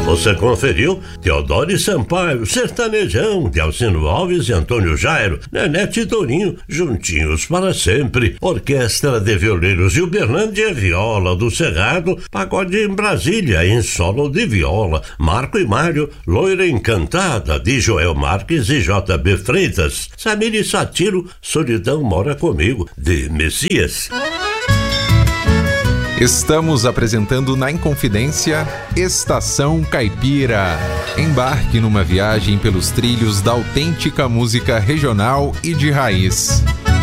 Você conferiu Teodoro e Sampaio, Sertanejão, de Alcino Alves e Antônio Jairo, Nenete e Toninho, juntinhos para sempre. Orquestra de Violeiros e Uberlândia, Viola do Cerrado, Pagode em Brasília, em solo de viola, Marco e Mário, Loira Encantada, de Joel Marques e J.B. Freitas, Samir e Satiro, Solidão Mora Comigo, de Messias. Estamos apresentando na Inconfidência Estação Caipira. Embarque numa viagem pelos trilhos da autêntica música regional e de raiz.